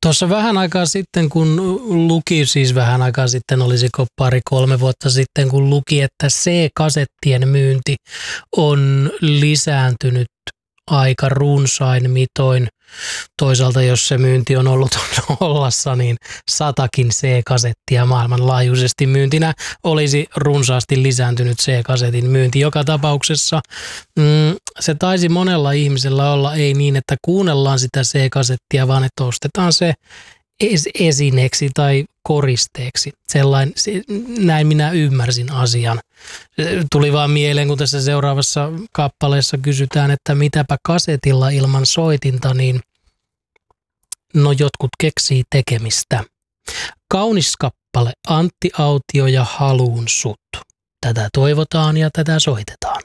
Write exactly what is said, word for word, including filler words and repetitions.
Tuossa vähän aikaa sitten, kun luki, siis vähän aikaa sitten, olisiko pari-kolme vuotta sitten, kun luki, että C-kasettien myynti on lisääntynyt aika runsain mitoin. Toisaalta, jos se myynti on ollut nollassa, niin satakin C-kasettia maailmanlaajuisesti myyntinä olisi runsaasti lisääntynyt C-kasetin myynti. Joka tapauksessa mm, se taisi monella ihmisellä olla ei niin, että kuunnellaan sitä C-kasettia, vaan että ostetaan se es- esineeksi tai koristeeksi. Sellain, se, näin minä ymmärsin asian. Tuli vaan mieleen, kun tässä seuraavassa kappaleessa kysytään, että mitäpä kasetilla ilman soitinta, niin no jotkut keksii tekemistä. Kaunis kappale, Antti Autio ja Haluun sut. Tätä toivotaan ja tätä soitetaan.